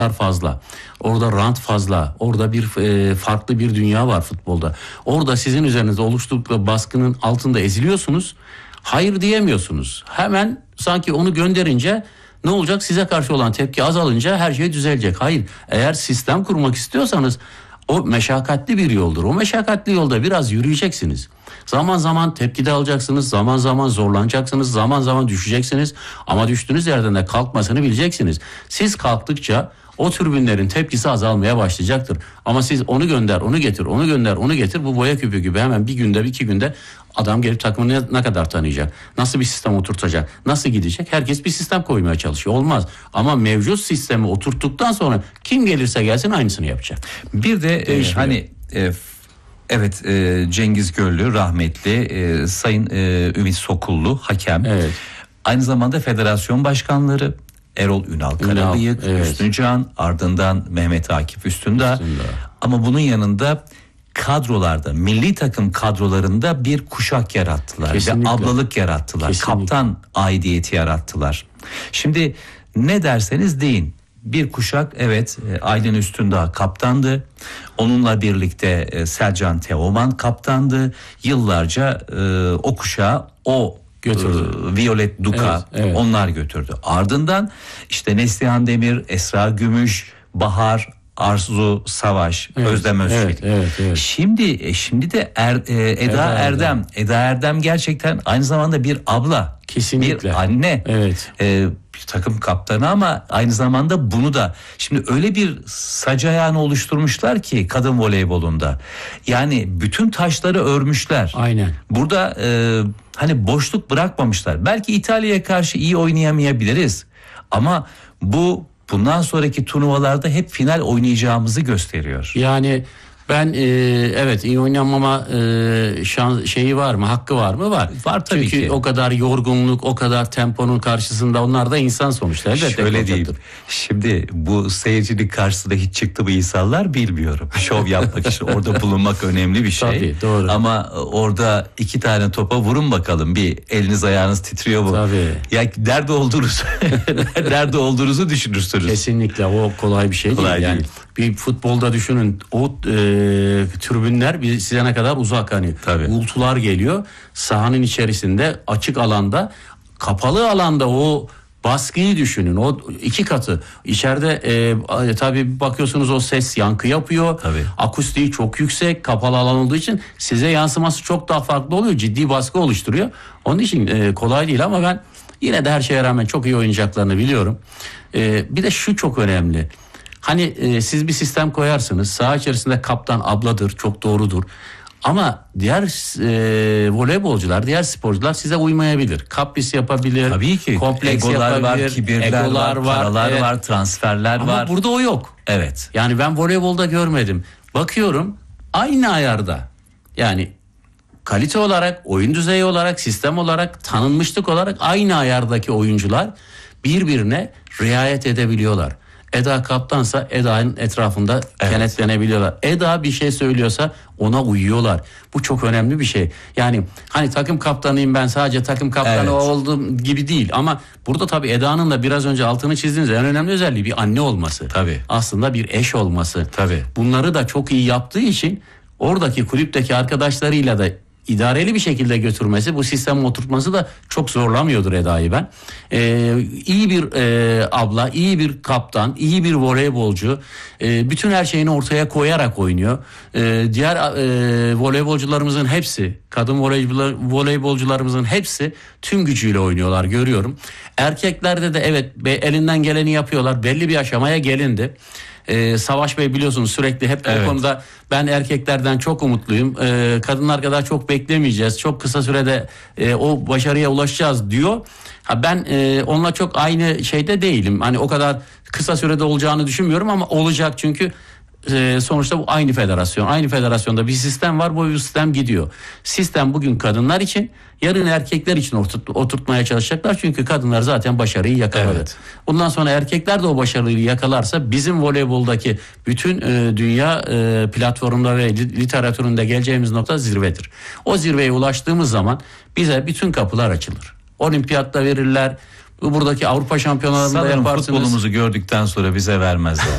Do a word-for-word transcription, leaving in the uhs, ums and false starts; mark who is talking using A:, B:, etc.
A: fazla. Orada rant fazla. Orada bir e, farklı bir dünya var futbolda. Orada sizin üzerinizde oluşturdukları baskının altında eziliyorsunuz. Hayır diyemiyorsunuz. Hemen sanki onu gönderince ne olacak? Size karşı olan tepki azalınca her şey düzelecek. Hayır. Eğer sistem kurmak istiyorsanız o meşakkatli bir yoldur. O meşakkatli yolda biraz yürüyeceksiniz. Zaman zaman tepki de alacaksınız. Zaman zaman zorlanacaksınız. Zaman zaman düşeceksiniz. Ama düştüğünüz yerden de kalkmasını bileceksiniz. Siz kalktıkça o tribünlerin tepkisi azalmaya başlayacaktır. Ama siz onu gönder, onu getir, onu gönder, onu getir. Bu boya küpü gibi hemen bir günde, iki günde adam gelip takımını ne kadar tanıyacak? Nasıl bir sistem oturtacak? Nasıl gidecek? Herkes bir sistem koymaya çalışıyor. Olmaz. Ama mevcut sistemi oturttuktan sonra kim gelirse gelsin aynısını yapacak.
B: Bir de e, hani e, evet e, Cengiz Göllü rahmetli, e, Sayın e, Ümit Sokullu hakem.
A: Evet.
B: Aynı zamanda federasyon başkanları Erol Ünal Karabıyık,
A: evet.
B: Hüsnü Can, ardından Mehmet Akif Üstündağ.
A: Üstündağ.
B: Ama bunun yanında kadrolarda, milli takım kadrolarında bir kuşak yarattılar.
A: Kesinlikle.
B: Ve ablalık yarattılar.
A: Kesinlikle.
B: Kaptan aidiyeti yarattılar. Şimdi ne derseniz deyin. Bir kuşak, evet, Aydın Üstündağ kaptandı. Onunla birlikte Selcan Teoman kaptandı. Yıllarca e, o kuşağı o götürdü. E, Violet Duka,
A: evet, evet.
B: onlar götürdü. Ardından işte Neslihan Demir, Esra Gümüş, Bahar, Arzu Savaş,
A: evet,
B: Özlem Özçelik.
A: Evet, evet, evet.
B: Şimdi şimdi de er, e, Eda, Eda Erdem. Erdem. Eda Erdem gerçekten aynı zamanda bir abla.
A: Kesinlikle.
B: Bir anne.
A: Evet.
B: E, bir takım kaptanı ama aynı zamanda bunu da. Şimdi öyle bir sac ayağını oluşturmuşlar ki kadın voleybolunda. Yani bütün taşları örmüşler.
A: Aynen.
B: Burada e, hani boşluk bırakmamışlar. Belki İtalya'ya karşı iyi oynayamayabiliriz. Ama bu bundan sonraki turnuvalarda hep final oynayacağımızı gösteriyor.
A: Yani ben e, evet iyi oynamama e, şans şeyi var mı, hakkı var mı? Var.
B: Var tabii
A: Çünkü
B: ki.
A: o kadar yorgunluk, o kadar temponun karşısında onlar da insan sonuçta. Elbette
B: Şöyle diyeyim.
A: olacaktır.
B: Şimdi bu seyircinin karşısında hiç çıktı mı insanlar bilmiyorum. Şov yapmak için orada bulunmak önemli bir şey.
A: Tabii, doğru.
B: Ama orada iki tane topa vurun bakalım. Bir eliniz ayağınız titriyor mu?
A: Tabii.
B: Ya nerede olduğunuzu nerede olduğunuzu düşünürsünüz.
A: Kesinlikle o kolay bir şey
B: Kolay
A: değil. Yani
B: değil.
A: bir futbolda düşünün o e, tribünler bir size ne kadar uzak, hani
B: Tabii.
A: uğultular geliyor. Sahanın içerisinde açık alanda, kapalı alanda o baskıyı düşünün. O iki katı. İçeride e, tabii bakıyorsunuz o ses yankı yapıyor.
B: Tabii.
A: Akustiği çok yüksek, kapalı alan olduğu için size yansıması çok daha farklı oluyor. Ciddi baskı oluşturuyor. Onun için e, kolay değil ama ben yine de her şeye rağmen çok iyi oynayacaklarını biliyorum. E, bir de şu çok önemli. Hani e, siz bir sistem koyarsınız. Saha içerisinde kaptan abladır, çok doğrudur. Ama diğer e, voleybolcular, diğer sporcular size uymayabilir. Kapris yapabilir.
B: Tabii ki.
A: Kompleks
B: Egolar
A: yapabilir.
B: var, kibirler
A: egolar
B: var, paralar
A: evet.
B: var, transferler
A: Ama
B: var.
A: burada o yok.
B: Evet.
A: Yani ben voleybolda görmedim. Bakıyorum aynı ayarda. Yani kalite olarak, oyun düzeyi olarak, sistem olarak, tanınmışlık olarak aynı ayardaki oyuncular birbirine riayet edebiliyorlar. Eda kaptansa Eda'nın etrafında evet. kenetlenebiliyorlar. Eda bir şey söylüyorsa ona uyuyorlar. Bu çok önemli bir şey. Yani hani takım kaptanıyım ben, sadece takım kaptanı evet. olduğum gibi değil. Ama burada tabii Eda'nın da biraz önce altını çizdiğiniz en önemli özelliği bir anne olması.
B: Tabii.
A: Aslında bir eş olması.
B: Tabii.
A: Bunları da çok iyi yaptığı için oradaki kulüpteki arkadaşlarıyla da idareli bir şekilde götürmesi, bu sistemi oturtması da çok zorlamıyordur Eda'yı ben. Ee, iyi bir e, abla, iyi bir kaptan, iyi bir voleybolcu. E, bütün her şeyini ortaya koyarak oynuyor. E, diğer e, voleybolcularımızın hepsi, kadın voleybolcular, voleybolcularımızın hepsi tüm gücüyle oynuyorlar, görüyorum. Erkeklerde de evet elinden geleni yapıyorlar. Belli bir aşamaya gelindi. Ee, Savaş Bey biliyorsunuz sürekli hep evet. o konuda ben erkeklerden çok umutluyum. Ee, kadınlar kadar çok beklemeyeceğiz. Çok kısa sürede e, o başarıya ulaşacağız diyor. Ha, ben e, onunla çok aynı şeyde değilim. Hani o kadar kısa sürede olacağını düşünmüyorum ama olacak çünkü e, sonuçta bu aynı federasyon. Aynı federasyonda bir sistem var, bu sistem gidiyor. Sistem bugün kadınlar için, yarın erkekler için oturt, oturtmaya çalışacaklar. Çünkü kadınlar zaten başarıyı yakaladı. Evet. Bundan sonra erkekler de o başarıyı yakalarsa bizim voleyboldaki bütün e, dünya e, platformunda ve literatüründe geleceğimiz nokta zirvedir. O zirveye ulaştığımız zaman bize bütün kapılar açılır. Olimpiyatta verirler. Buradaki Avrupa şampiyonalarında
B: Sanırım
A: yaparsınız.
B: futbolumuzu gördükten sonra bize vermezler.